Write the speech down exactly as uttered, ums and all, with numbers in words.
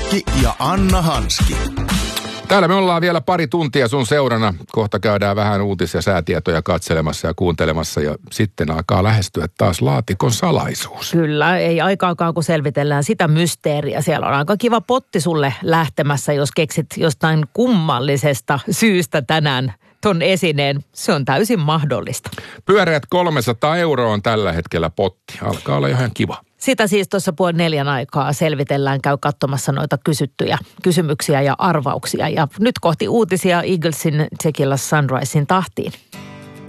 Mikki ja Anna Hanski. Täällä me ollaan vielä pari tuntia sun seurana. Kohta käydään vähän uutis- ja säätietoja katselemassa ja kuuntelemassa ja sitten alkaa lähestyä taas laatikon salaisuus. Kyllä, ei aikaakaan kun selvitellään sitä mysteeriä. Siellä on aika kiva potti sulle lähtemässä, jos keksit jostain kummallisesta syystä tänään ton esineen. Se on täysin mahdollista. Pyöreät kolmesataa euroa on tällä hetkellä potti. Alkaa olla ihan kiva. Sitä siis tuossa puolen neljän aikaa selvitellään, käy katsomassa noita kysyttyjä kysymyksiä ja arvauksia. Ja nyt kohti uutisia Eaglesin Tequila Sunrisein tahtiin.